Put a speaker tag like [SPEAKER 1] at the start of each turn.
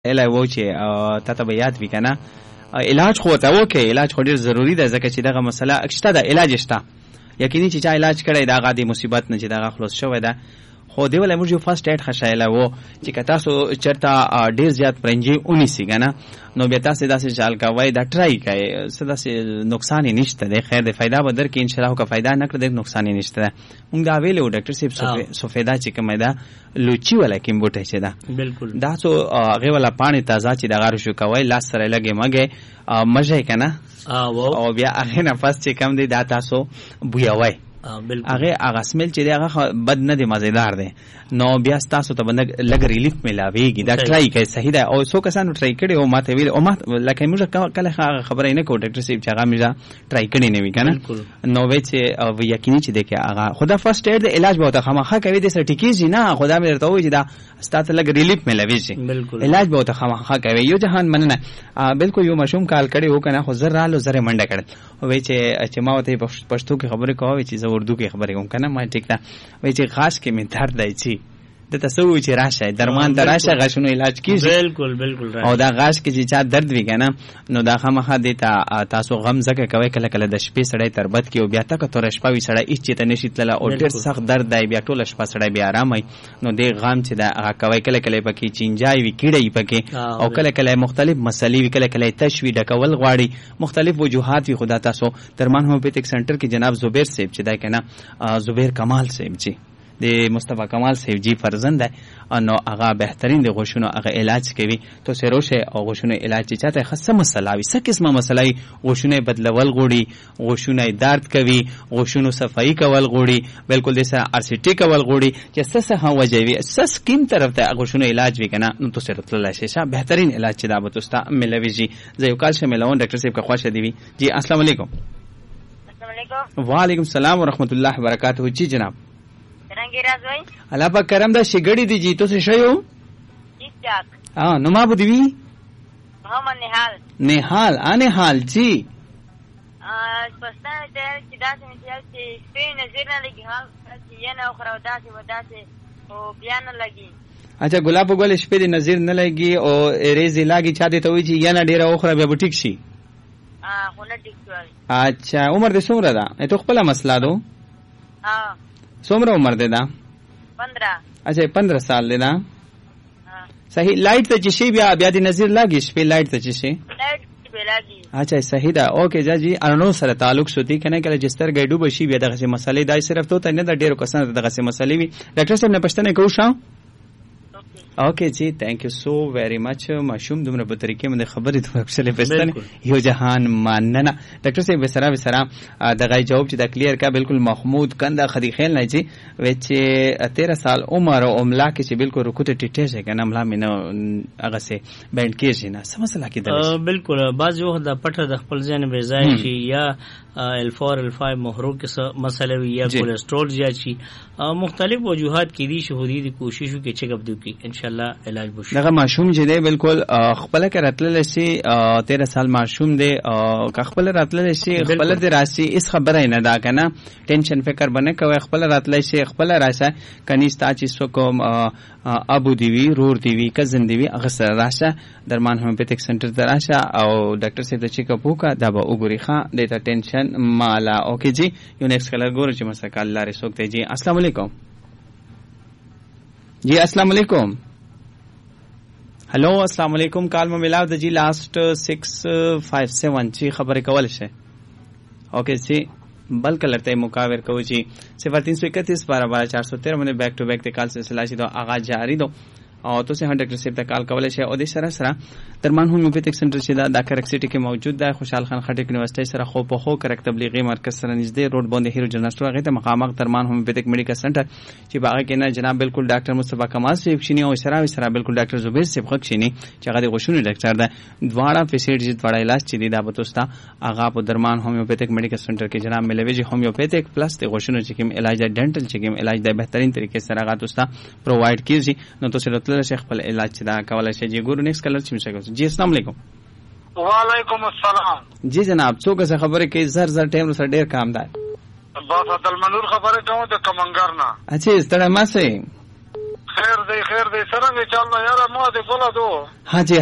[SPEAKER 1] اله و چې تاسو به یاد وکنه علاج خو ته وکي علاج خو ډیر ضروری ده ځکه چې دغه مسله اکشته ده علاج شته یقیني چې چا علاج کړی دا غادي مصیبت نه چې دا خلاص شوی ده خو دی ولې موږ یو فرست ایډ خشایله وو چې کتا سو چرته ډیر زیات پرنجي اونې سیګنه نو بیا تاسو داسې چال کوي دا ټرای کوي څه داسې نقصان نشته ده خیر ده فائدہ بدر کې ان شاء الله کا فائدہ نه کړ د نقصان نشته موږ دا ویلو ډاکټر صاحب سوفیدا چې کومه ده لوچی ولا کیم بوټه چې ده
[SPEAKER 2] بالکل
[SPEAKER 1] دا سو هغه ولا پانی تازه چې د غار شو کوي لاس سره لګي مګه مزه کنه او بیا هغه نفس چې کم دی دا تاسو بویوي هغه سمیل چې هغه بد نه دی مزیدار دی نو بیا تاسو ته بند لګ ریلیف ملاويږي دا ټرای کوي صحیح ده او څو کسانو ټرای کړي او ماته ویل او ما لکه موږ کله خبرې نه کوو ډاکټر صاحب چې هغه موږ ټرای کړي نه وی کنه نو وای چې او یقیني چې دی کې هغه خدا فرست ایډ د علاج به ته خامخا کوي د سرټیکیږي نه خدا مې درته وایي چې دا ستاسو لګ ریلیف ملاويږي علاج به ته خامخا کوي یو جهان مننه بالکل یو مشوم کال کړي هو کنه خو زر رالو زر منډه کړ وای چې ما ته پښتو کې خبرې کوي چې اردو کې خبرې کوم کنه ما ټیک ده وای چې خاص کې می درد دی چې د تاسو چې راشه درمان دراشه غشونو علاج کیږي
[SPEAKER 2] بالکل
[SPEAKER 1] او دا غاښ کې چې چا درد وی کنه نو دا خامخا د تاسو غم زکه کوي کله کله د شپې سړی تربت کې او بیا تک تور شپه وی سړی هیڅ چې تنشي تله او ډېر سخت درد دی بیا ټول شپه سړی بیا آرام وي نو د غم چې دا کوي کله کله پکې چینجای وی کیړی پکې او کله کله مختلف مسلې وی کله کله تشوی ډکول غواړي مختلف وجوهات وی خدا تاسو درمان هومیوپیتھک سنټر کې جناب زبیر صاحب چې دا کنه زبیر کمال صاحب جی د مصطفی کمال صاحب جی فرزند ده نو هغه بهترین د غوښونو هغه علاج کوي تو سروشه او غوښونو علاج چې چاته خاصه مسله وي څه قسمه مسله وي غوښونه بدلول غوړي غوښونه درد کوي غوښونو صفائی کول غوړي بالکل د سره ارسیټی کول غوړي چې څه څه وجوي څه سکیم طرف ته غوښونو علاج وکنا نو تو سره تلل شي بهترین علاج چې دا به تاسو ملوي زه یو کال شملون ډاکټر صاحب کا خوښه دی جی السلام علیکم وعلیکم السلام ورحمت الله وبرکاتہ جی جناب الله پاک کرم دا شګړی دی جی تاسو شایو ها نو ما بده وی
[SPEAKER 3] محمد
[SPEAKER 1] نهال نهال جی
[SPEAKER 3] پښتانه چې داسې مثال چې سپین نظر نه لګي ها چې نه اخره داسې وداسې او بیان لګي
[SPEAKER 1] اچھا ګلاب ګل شپې د نظر نه لګي او ریزي لاګي چا دې ته وی چې یا ډیره اخره به ټیک شي
[SPEAKER 3] خو نه ټیک شي
[SPEAKER 1] اچھا عمر دې څومره ده ته خپل مسله دو څومره عمر دی دا
[SPEAKER 3] 15
[SPEAKER 1] اچھا 15 سال دی دا صحیح لایټ ته چې شی بیا د نظر لاګي شپې لایټ ته چې شی
[SPEAKER 3] لایټ به لاګي
[SPEAKER 1] اچھا صحیح ده اوکے جی انو سره تعلق سوتی کنه کله جستر ګډو بشي بیا دغه مسلې دای صرف ته نه د ډیرو کسان دغه مسلې وي ډاکټر صاحب نه پښتنه کوو شاو اوکے جی تھینک یو سو ویری مچ مشوم دومره په طریقې باندې خبرې ته خپل پښتنه یو جهان ماننه ډاکټر صاحب وسره دغه جواب چې د کلیر کا بالکل محمود کنده خدي خیل نه جی وچ 13 سال عمر او املا کې چې بالکل رکوته ټیټه شي کنه املا مینه هغه سه بینډ کېږي نه سم مسله کې ده
[SPEAKER 2] بالکل بعض وخت د پټه د خپل ځان به ځای شي یا L4 L5 محرک کې مسله وي یا کولیسټرول زیات شي مختلف وجوهات کې دي شهودي د کوشش کې چیک اپ دوی ان شاء الله علاج بشي
[SPEAKER 1] دغه معشوم چې دی بالکل خپل کې راتلل شي 13 سال معشوم دی او خپل راتلل شي خپل د راسي اس خبره نه دا کنه ټینشن فکر بنه کوي خپل راتلل شي خپل راشه کنيستا چې سو کوم ابو دیوی رور دیوی کزن دیوی هغه سره راشه درمان هومیوپیتھک سنټر ته راشه او ډاکټر صاحب ته چیک اپ وکړه دا به وګوري ښه د ټینشن مالا اوکے جی یو نیکسٹ کلر ګور چې مسکه الله رسول ته جی السلام علیکم جی السلام علیکم هلو السلام علیکم کال مو ملاو د جی لاست 657 چی خبرې کول شي اوکے جی بل کلر ته مقاور کوي چې 0331 12 413 باندې بیک ټو بیک ته کال سلسله شي دا آغاز جاری دو او تاسو هم ډاکټر صاحب ته کال کولای شئ او د سره درمان هومیوپیتھک سنټر چې دا کرک سټی کې موجود ده خوشحال خان خټک یونیورسيټي سره خو په خو کرک تبلیغي مرکز سره نږدې روډ باندې هیرو جنرال سټور هغه ته مقامات درمان هومیوپیتھک میډیکل سنټر چې باغ کې نه جناب بالکل ډاکټر مصطفی کمال صاحب شینی او سره بالکل ډاکټر زبیر صاحب خک شینی چې هغه د غوښونو ډاکټر ده دواړه فیسیلیټیز دواړه علاج چې دی دا به تاسو هغه په درمان هومیوپیتھک میډیکل سنټر کې جناب ملوي هومیوپیتھک پلس د غوښونو چې کوم علاج د ډنټل چې کوم علاج د بهترین طریقې سره هغه تاسو پرووایډ کیږي نو تاسو راتلل شي خپل علاج دا کولای شي جی ګورو نیکسٹ کلر چې مشه جی السلام علیکم
[SPEAKER 4] وعلیکم السلام
[SPEAKER 1] جی جناب څوک څه خبره کوي زر ټیم سره ډیر کام ده
[SPEAKER 4] بس عبد المنور خبره کوم د کمنګر نه
[SPEAKER 1] اچھا ستړی ما سه
[SPEAKER 4] خیر دی څنګه چل نه یاره ما دې بولا دو
[SPEAKER 1] ها جی